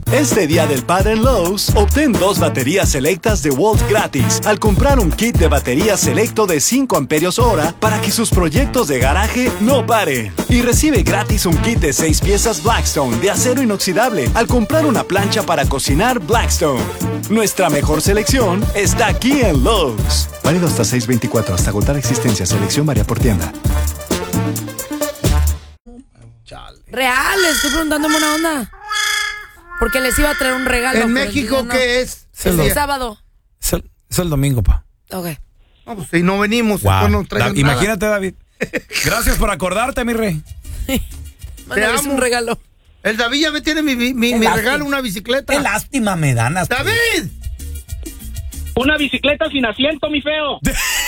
Este Día del Padre en Lowe's, obtén 2 baterías selectas de Walt gratis al comprar un kit de batería selecto de 5 amperios hora para que sus proyectos de garaje no paren. Y recibe gratis un kit de 6 piezas Blackstone de acero inoxidable al comprar una plancha para cocinar Blackstone. Nuestra mejor selección está aquí en Lowe's. Válido hasta 6/24, hasta agotar existencia. Selección varía por tienda. Real, estoy preguntándome una onda. Porque les iba a traer un regalo. ¿En México no. qué es? Es el sábado. Es el domingo, pa. Ok. No, pues si no venimos, Wow. no traigan nada. Imagínate, David. Gracias por acordarte, mi rey. Mándales un regalo. El David ya me tiene mi regalo, una bicicleta. Qué lástima me dan hasta. ¡David! Una bicicleta sin asiento, mi feo.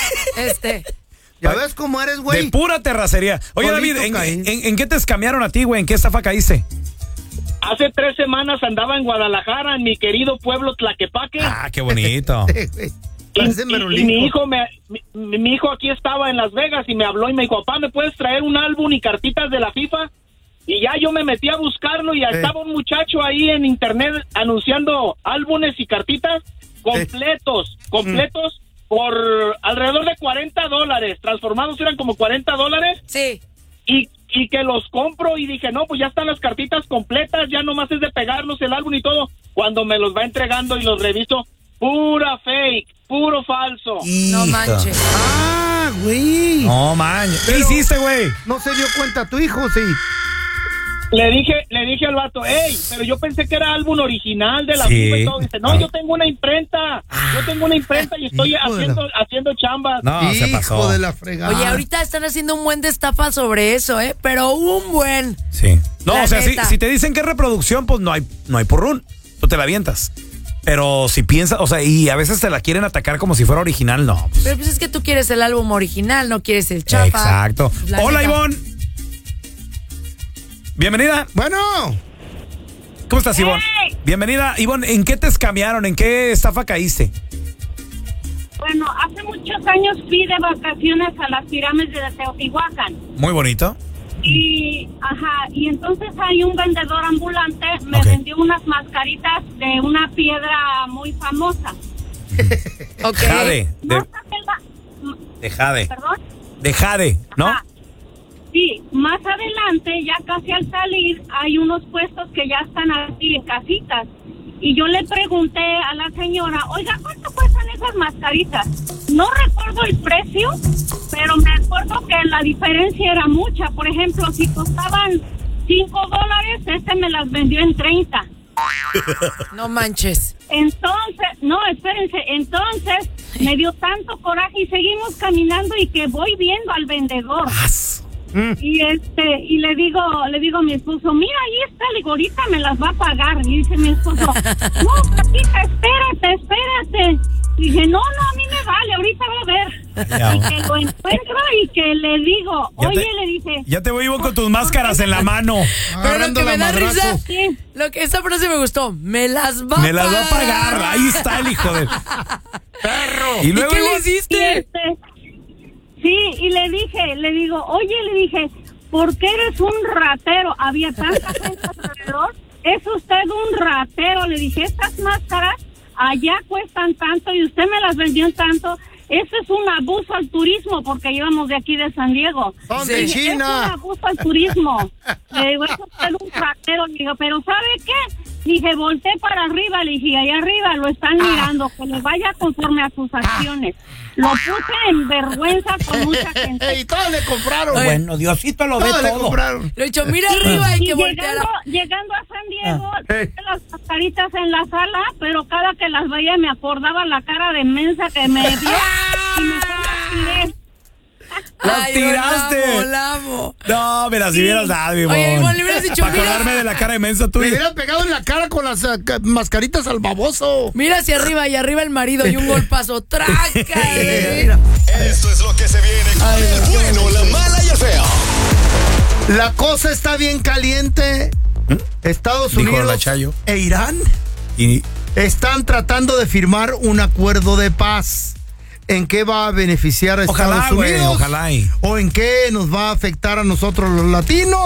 ¿Ya ves cómo eres, güey? De pura terracería. Oye, Solito David, ¿en qué te escamearon a ti, güey? ¿En qué estafa caíste? Hace 3 semanas andaba en Guadalajara, en mi querido pueblo Tlaquepaque. Ah, qué bonito. Y mi hijo aquí estaba en Las Vegas y me habló y me dijo, papá, ¿me puedes traer un álbum y cartitas de la FIFA? Y ya yo me metí a buscarlo y estaba un muchacho ahí en internet anunciando álbumes y cartitas completos por alrededor de $40. Transformados eran como $40. Sí. Y que los compro y dije, no, pues ya están las cartitas completas, ya nomás es de pegarlos el álbum y todo. Cuando me los va entregando y los reviso, pura fake, puro falso. No manches. Ah, güey. No manches. ¿Qué hiciste, güey? No se dio cuenta tu hijo, sí. Le dije al vato, hey, pero yo pensé que era álbum original de la Sí. FIFA y todo. Dice, no, yo tengo una imprenta y estoy haciendo chambas. No, se pasó. Hijo de la fregada. Oye, ahorita están haciendo un buen de estafa sobre eso, pero un buen. Sí. No, La o sea, neta. si te dicen que es reproducción, pues no hay porrún. Tú te la avientas. Pero si piensas, o sea, y a veces te la quieren atacar como si fuera original, no. Pero pues es que tú quieres el álbum original, no quieres el chafa. Exacto. La Hola, neta. Ivonne. Bienvenida. Bueno. ¿Cómo estás, Ivonne? Bienvenida, Ivonne. ¿En qué te escamearon? ¿En qué estafa caíste? Bueno, hace muchos años fui de vacaciones a las pirámides de Teotihuacán. Muy bonito. Y entonces hay un vendedor ambulante, me vendió unas mascaritas de una piedra muy famosa. Jade. De Jade. ¿Perdón? De Jade, ¿no? Ajá. Sí, más adelante, ya casi al salir, hay unos puestos que ya están así en casitas. Y yo le pregunté a la señora, oiga, ¿cuánto cuestan esas mascaritas? No recuerdo el precio, pero me acuerdo que la diferencia era mucha. Por ejemplo, si costaban $5, me las vendió en 30. No manches. Entonces me dio tanto coraje y seguimos caminando y que voy viendo al vendedor. Y le digo a mi esposo, mira, ahí está, le digo, ahorita me las va a pagar. Y dice mi esposo, no, papita, espérate. Y dije, no, a mí me vale, ahorita va a ver. Y que lo encuentro y que le digo, le dije. Ya te voy, Ivonne, con tus máscaras en la mano. Pero lo que me da risa, sí. esa frase me gustó, me las va a pagar. Ahí está el hijo de perro. ¿Y luego, qué le hiciste? Sí, y le digo, ¿por qué eres un ratero? Había tanta gente alrededor. Es usted un ratero. Le dije, estas máscaras allá cuestan tanto y usted me las vendió en tanto. Eso es un abuso al turismo, porque íbamos de aquí de San Diego. Son de China. Es un abuso al turismo. Le digo, eso es un ratero. Le digo, pero ¿sabe qué? Dije, volteé para arriba, le dije, allá arriba lo están mirando, que le vaya conforme a sus acciones. Lo puse en vergüenza con mucha gente. Y todos le compraron. Oye, Bueno, Diosito lo ve Todos le todo. compraron. Lo he dicho, mira arriba, hay que voltear. Llegando a San Diego, puse las mascaritas en la sala, pero cada que las veía me acordaba la cara de mensa que me dio y mejor las tiré. ¡Las tiraste! La amo. No, me las hubieras dado, Ivonne. Oye, Ivonne, le hubieras dicho, para acordarme de la cara inmensa Le tuya. hubieran pegado en la cara con las mascaritas al baboso. Mira hacia arriba y arriba el marido y un golpazo. ¡Traca! Esto es lo que se viene con el bueno, la mala y el feo. La cosa está bien caliente. Estados Dijo la Unidos Chayo. e Irán Y están tratando de firmar un acuerdo de paz. ¿En qué va a beneficiar a ojalá, Estados güey, Unidos? ojalá. ¿O en qué nos va a afectar a nosotros los latinos?